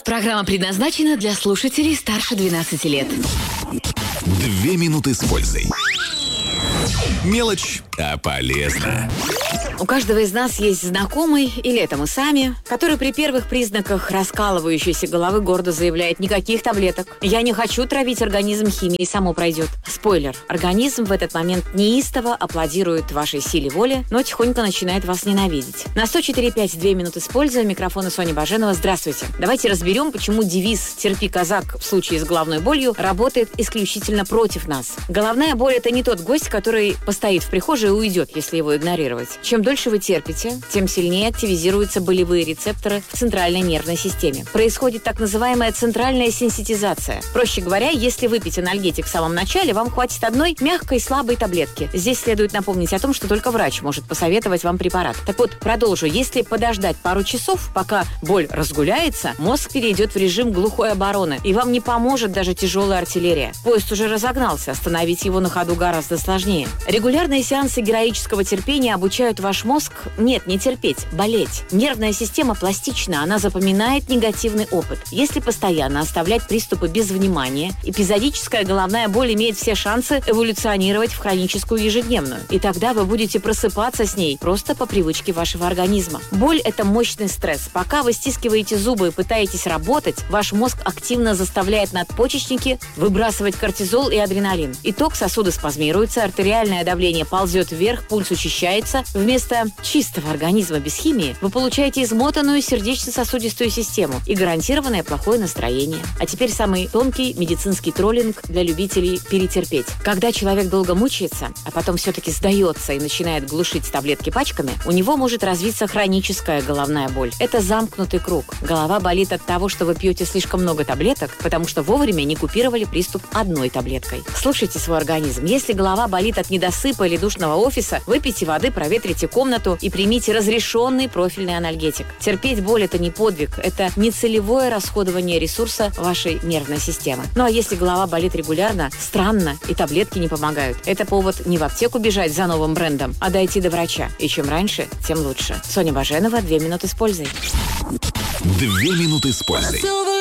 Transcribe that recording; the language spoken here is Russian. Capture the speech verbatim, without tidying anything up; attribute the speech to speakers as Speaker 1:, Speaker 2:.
Speaker 1: Программа предназначена для слушателей старше двенадцати лет.
Speaker 2: Две минуты с пользой. Мелочь, а полезно.
Speaker 1: У каждого из нас есть знакомый, или это мы сами, который при первых признаках раскалывающейся головы гордо заявляет: никаких таблеток. Я не хочу травить организм химией, само пройдет. Спойлер. Организм в этот момент неистово аплодирует вашей силе воли, но тихонько начинает вас ненавидеть. На сто четыре пять две минуты с пользой. Микрофон Соня Баженова. Здравствуйте. Давайте разберем, почему девиз «Терпи, казак» в случае с головной болью работает исключительно против нас. Головная боль – это не тот гость, который постоит в прихожей и уйдет, если его игнорировать. Чем дольше вы терпите, тем сильнее активизируются болевые рецепторы в центральной нервной системе. Происходит так называемая центральная сенситизация. Проще говоря, если выпить анальгетик в самом начале, вам хватит одной мягкой слабой таблетки. Здесь следует напомнить о том, что только врач может посоветовать вам препарат. Так вот, продолжу. Если подождать пару часов, пока боль разгуляется, мозг перейдет в режим глухой обороны, и вам не поможет даже тяжелая артиллерия. Поезд уже разогнался, остановить его на ходу гораздо сложнее. Регулярные сеансы героического терпения обучают ваш мозг, нет, не терпеть, болеть. Нервная система пластична, она запоминает негативный опыт. Если постоянно оставлять приступы без внимания, эпизодическая головная боль имеет все шансы эволюционировать в хроническую ежедневную. И тогда вы будете просыпаться с ней просто по привычке вашего организма. Боль – это мощный стресс. Пока вы стискиваете зубы и пытаетесь работать, ваш мозг активно заставляет надпочечники выбрасывать кортизол и адреналин. Итог: сосуды спазмируются, артериальное давление ползет вверх, пульс учащается. Вместо чистого организма без химии вы получаете измотанную сердечно-сосудистую систему и гарантированное плохое настроение. А теперь самый тонкий медицинский троллинг для любителей перетерпеть. Когда человек долго мучается, а потом все-таки сдается и начинает глушить таблетки пачками, у него может развиться хроническая головная боль. Это замкнутый круг. Голова болит от того, что вы пьете слишком много таблеток, потому что вовремя не купировали приступ одной таблеткой. Слушайте свой организм. Если голова болит от недосыпа или душного офиса, выпейте воды, проветрите комнату и примите разрешенный профильный анальгетик. Терпеть боль – это не подвиг, это нецелевое расходование ресурса вашей нервной системы. Ну а если голова болит регулярно, странно, и таблетки не помогают, это повод не в аптеку бежать за новым брендом, а дойти до врача. И чем раньше, тем лучше. Соня Баженова, две минуты с пользой.
Speaker 2: Две минуты с пользой.